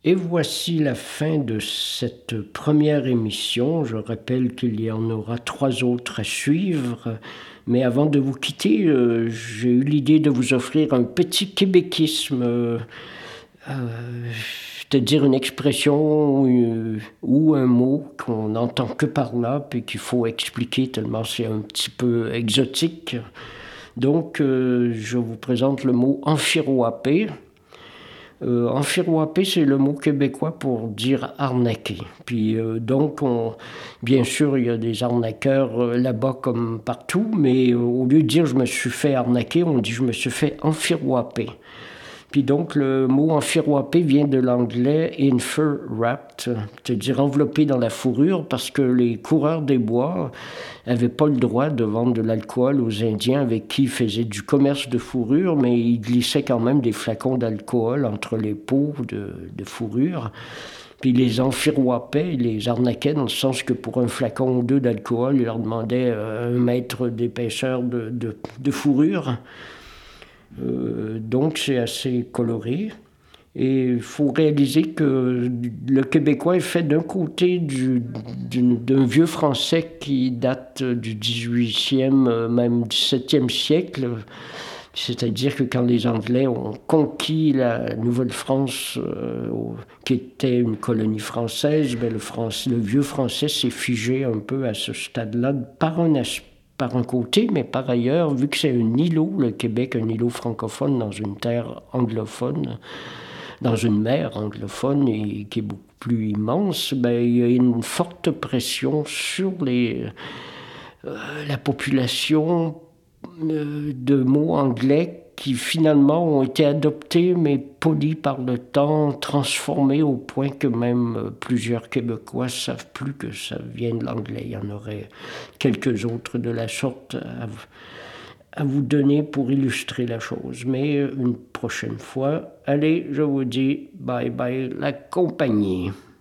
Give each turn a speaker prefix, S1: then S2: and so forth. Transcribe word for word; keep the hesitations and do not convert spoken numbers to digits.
S1: Et voici la fin de cette première émission. Je rappelle qu'il y en aura trois autres à suivre. Mais avant de vous quitter, euh, j'ai eu l'idée de vous offrir un petit québéquisme, euh, euh, c'est-à-dire une expression ou, ou un mot qu'on n'entend que par là, puis qu'il faut expliquer tellement c'est un petit peu exotique. Donc, euh, je vous présente le mot enfiroapé. Euh, enfiroapé, c'est le mot québécois pour dire arnaquer. Puis euh, donc, on, bien sûr, il y a des arnaqueurs euh, là-bas comme partout, mais euh, au lieu de dire je me suis fait arnaquer, on dit je me suis fait enfiroaper. Puis donc, le mot enfiroapé vient de l'anglais in fur wrapped, c'est-à-dire enveloppé dans la fourrure, parce que les coureurs des bois n'avaient pas le droit de vendre de l'alcool aux Indiens avec qui ils faisaient du commerce de fourrure, mais ils glissaient quand même des flacons d'alcool entre les pots de, de fourrure. Puis ils les enfiroipaient, ils les arnaquaient dans le sens que pour un flacon ou deux d'alcool, ils leur demandaient un mètre d'épaisseur de, de, de fourrure. Euh, donc c'est assez coloré. Et il faut réaliser que le québécois est fait d'un côté du, d'un vieux français qui date du dix-huitième, même dix-septième siècle. C'est-à-dire que quand les Anglais ont conquis la Nouvelle-France, euh, qui était une colonie française, ben le, France, le vieux français s'est figé un peu à ce stade-là par un aspect. Par un côté, mais par ailleurs, vu que c'est un îlot, le Québec, un îlot francophone dans une terre anglophone, dans une mer anglophone et qui est beaucoup plus immense, ben, il y a une forte pression sur les, euh, la population euh, de mots anglais qui finalement ont été adoptés mais polis par le temps, transformés au point que même plusieurs Québécois ne savent plus que ça vient de l'anglais. Il y en aurait quelques autres de la sorte à, à vous donner pour illustrer la chose. Mais une prochaine fois, allez, je vous dis bye bye la compagnie.